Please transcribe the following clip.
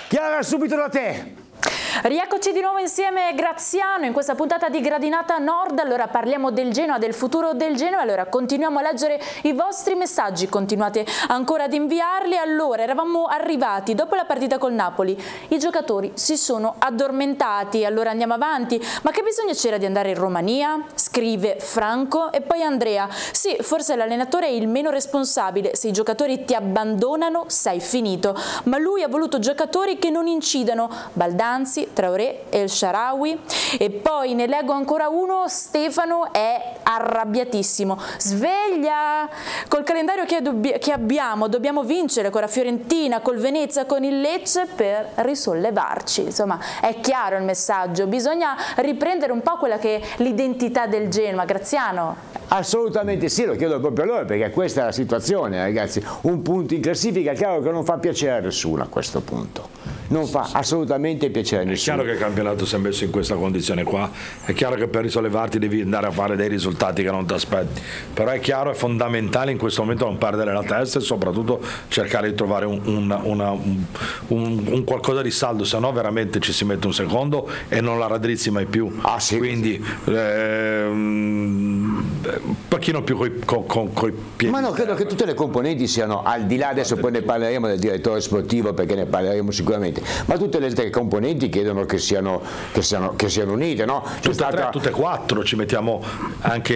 Chiara, subito da te. Rieccoci di nuovo insieme Graziano in questa puntata di Gradinata Nord. Allora parliamo del Genoa, del futuro del Genoa. Allora continuiamo a leggere i vostri messaggi, continuate ancora ad inviarli. Allora eravamo arrivati dopo la partita col Napoli, i giocatori si sono addormentati, allora andiamo avanti. Ma che bisogno c'era di andare in Romania? Scrive Franco. E poi Andrea: sì, forse l'allenatore è il meno responsabile, se i giocatori ti abbandonano sei finito, ma lui ha voluto giocatori che non incidano, Baldanzi, Traoré, El Shaarawy. E poi ne leggo ancora uno, Stefano è arrabbiatissimo, sveglia, col calendario che abbiamo dobbiamo vincere con la Fiorentina, col Venezia, con il Lecce per risollevarci. Insomma, è chiaro il messaggio, bisogna riprendere un po' quella che è l'identità del Genoa. Graziano? Assolutamente sì, lo chiedo proprio a loro, perché questa è la situazione, ragazzi. Un punto in classifica è chiaro che non fa piacere a nessuno a questo punto, non fa assolutamente piacere a nessuno. È chiaro che il campionato si è messo in questa condizione qua, è chiaro che per risollevarti devi andare a fare dei risultati che non ti aspetti, però è chiaro, è fondamentale in questo momento non perdere la testa e soprattutto cercare di trovare un qualcosa di saldo, se no veramente ci si mette un secondo e non la raddrizzi mai più. Sì. Quindi un pochino più coi piedi. Ma no, credo che tutte le componenti siano, al di là, adesso poi ne parleremo del direttore sportivo perché ne parleremo sicuramente, ma tutte le altre componenti chiedono che siano unite, no? Tutte e quattro, ci mettiamo anche